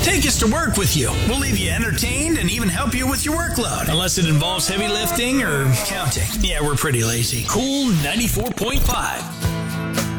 Take us to work with you. We'll leave you entertained and even help you with your workload. Unless it involves heavy lifting or counting. Yeah, we're pretty lazy. Cool 94.5.